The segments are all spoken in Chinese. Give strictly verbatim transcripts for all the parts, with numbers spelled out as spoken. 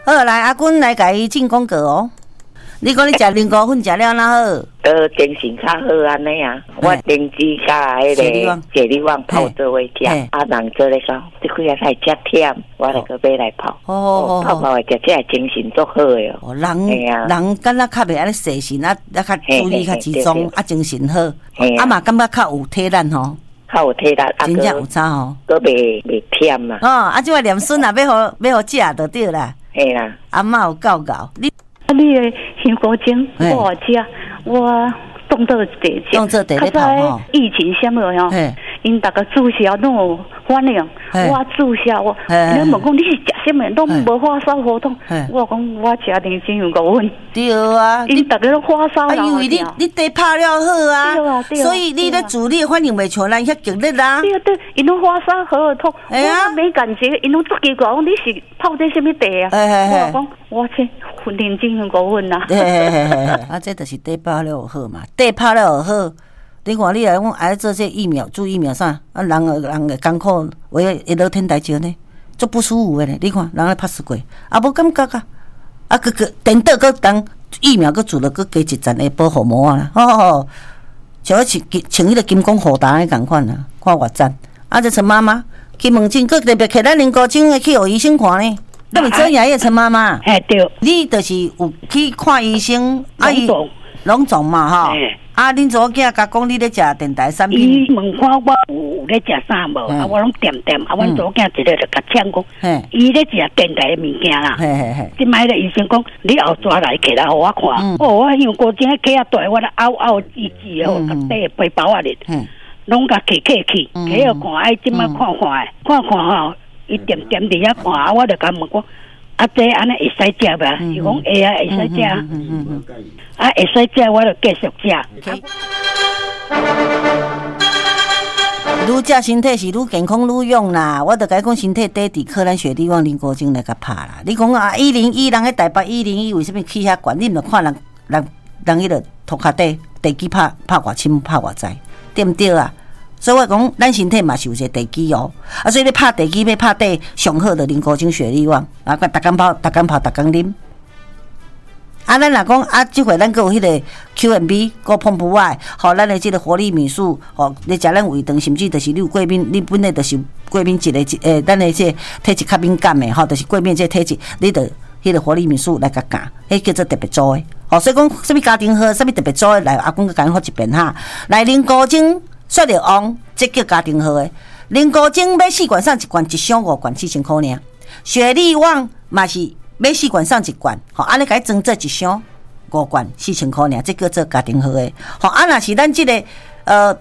好，来阿君来甲伊进功课哦。你讲你食菱膏粉食了哪好？ 呃，精神较好安尼啊。我灵芝甲迄个解力旺泡做伙食，啊人做咧说，这几日太遮忝，我就去买来泡。哦，泡泡的食，这精神足好的哦。 人人敢若较袂安尼细心，啊啊较注意较集中，啊精神好，啊嘛感觉较有体力吼。 较有体力，啊真正有差吼。 佫袂袂忝嘛。 哦，啊即个念孙啊，要互要互食就对啦。 嘿啦， 阿嬷有教教你。 你的香菇精我食，我当做第一， 当做第一泡吼。 疫情什么哟？因大家注销拢有反应，我注销我，你问讲你是食什么？都无发烧活动。我讲我食点精香菇粉。 对啊， 因大家都发烧啦。 因为你你地泡了好啊， 对啊，对啊。 所以你咧煮你反应袂像咱遐激烈啦。 对啊对，因拢发烧喉咙痛，我没感觉，因拢足奇怪，讲你是泡这什么茶啊？我讲我这混点精香菇粉呐。 啊，这就是地泡了好嘛，地泡了好。你看，你来讲爱做这疫苗，做疫苗啥？啊，人个人个艰苦，为一落天台石呢，足不舒服的呢。你看，人咧拍死过，啊，无感觉啊，啊，个个等到个当疫苗个做了，个加一层的保护膜啊，哦哦，像我穿穿迄个金光护达的共款啊，看偌赞。啊，这陈妈妈去问诊，个特别摕咱林高精的去互医生看呢。那么做牙医陈妈妈， 哎对， 你就是有去看医生， 啊伊拢总嘛哈。啊！恁祖囝甲讲你咧食电台产品， 伊问看我有咧食啥无？啊，我拢点点。啊，阮祖囝一个就甲呛讲，伊咧食电台的物件啦。即摆咧医生讲，你后抓来起来互我看。哦，我因为过前迄脚大，我咧拗拗吱吱哦，甲底背包啊咧，拢甲起起去，起互看，哎，即摆看看诶，看看吼，伊点点伫遐看，啊，我就甲问讲。啊，这安尼会使食吧？伊讲会啊，会使食。嗯嗯嗯。啊，会使食，我就继续食。 愈食身体是愈健康愈勇啦。我著甲你讲，身体底伫靠咱雪地旺林国精来甲拍啦。你讲啊，一零一人喺台北一零一为什么去遐管？你毋着看人人人迄个涂骹底地基拍拍偌深拍偌窄，对毋对啊？所以我讲，咱身体嘛是有一个地基哦，啊，所以你拍地基要拍底上好的林国精雪利旺，啊，逐工泡、逐工泡、逐工啉。啊，咱若讲啊，即回咱阁有迄个 Q M B 个碰不外，吼，咱的即个活力米素，吼，你食咱胃肠，甚至就是你有过敏，你本来就是过敏质的，诶，咱的即体质较敏感的，吼，就是过敏即体质，你着迄个活力米素来甲教，迄叫做特别做的。吼，所以讲，什么家庭好，什么特别做的，来阿公甲甲你发一遍哈，来林国精。雪利旺，这叫家庭号的。林国精买四罐送一罐，一箱五罐四千块尔。雪利旺嘛是买四罐送一罐，吼，安尼甲伊装做一箱五罐四千块尔，这叫做家庭号的。吼，啊若是咱即、这个呃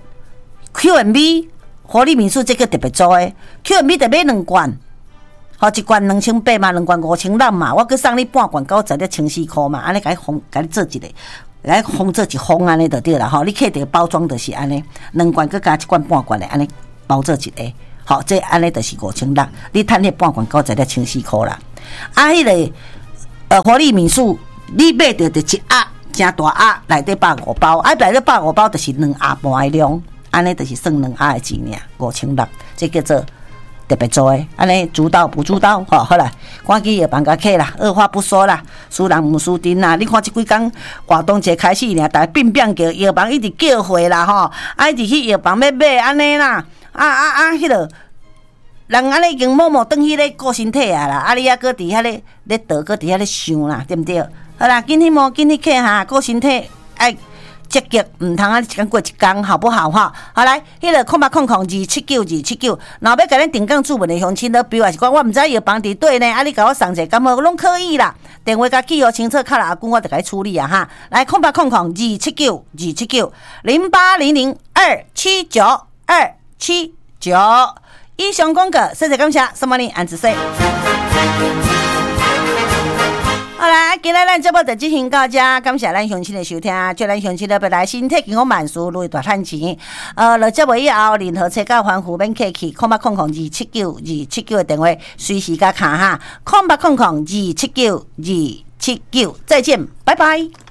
Q M B 活力民宿，这叫特别做的。Q M B 得买两罐，吼，一罐两千八嘛，两罐五千六嘛，我佮送你半罐九十了千四块嘛，安尼甲伊封，甲你做一个。来封做一封安尼就对啦，吼！你摕着包装就是安尼，两罐佮加一罐半罐的安尼包做一个，吼！这安尼就是五千六，你趁迄半罐九十了千四块啦。啊，迄、那个呃活力民宿，你买着就一盒，真大盒，内底百五包，啊，内底百五包就是两盒半的量，安尼就是算两盒的钱尔，五千六，这叫做。特别做诶，安尼主导不主导？吼，好啦，赶紧药房甲客啦，二话不说啦，输人毋输阵啦。你看即几工活动节开始尔，大家变变叫药房一直叫货啦，吼，啊一直去药房要买安尼啦，啊啊啊，迄落人安尼已经默默转去咧顾身体啊啦，啊你还搁伫遐咧咧倒，搁伫遐咧想啦，对毋对？好啦，今天莫今天客哈，顾身体爱。积极唔通啊！一工过一工，好不好哈？好来，迄个空八空空二七九二七九，若要甲咱定岗注文的乡亲都比如是讲，我毋知药房伫对呢，啊，你甲我送者，咁好拢可以啦。电话甲记号清楚，卡啦阿公我就甲伊处理啊哈。来，空八空空二七九二七九零八零零二七九二七九。以上广告，谢谢感谢，什么呢？安子说。好啦，今日咱节目就进行到这，感谢咱乡亲的收听，祝咱乡亲的要来身体健康万事如意大赚钱。呃，落节目以后，任何车价环湖免客气，空八空空二七九二七九的电话随时甲卡哈，空八空空二七九二七九，再见，拜拜。